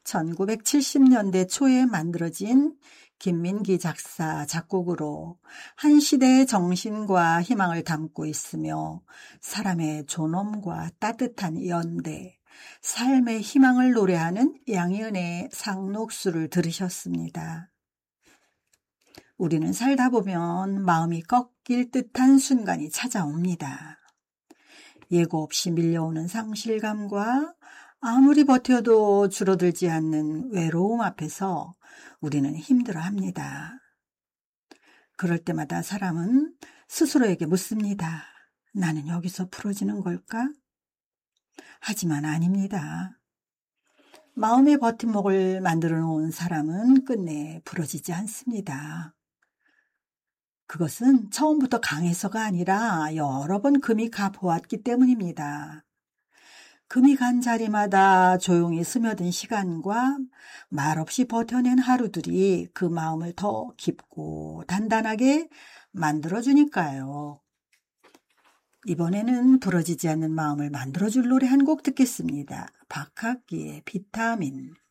1970년대 초에 만들어진 김민기 작사, 작곡으로 한 시대의 정신과 희망을 담고 있으며 사람의 존엄과 따뜻한 연대, 삶의 희망을 노래하는 양희은의 상록수를 들으셨습니다. 우리는 살다 보면 마음이 꺾일 듯한 순간이 찾아옵니다. 예고 없이 밀려오는 상실감과 아무리 버텨도 줄어들지 않는 외로움 앞에서 우리는 힘들어합니다. 그럴 때마다 사람은 스스로에게 묻습니다. 나는 여기서 부러지는 걸까? 하지만 아닙니다. 마음의 버팀목을 만들어 놓은 사람은 끝내 부러지지 않습니다. 그것은 처음부터 강해서가 아니라 여러 번 금이 가보았기 때문입니다. 금이 간 자리마다 조용히 스며든 시간과 말없이 버텨낸 하루들이 그 마음을 더 깊고 단단하게 만들어주니까요. 이번에는 부러지지 않는 마음을 만들어줄 노래 한 곡 듣겠습니다. 박학기의 비타민.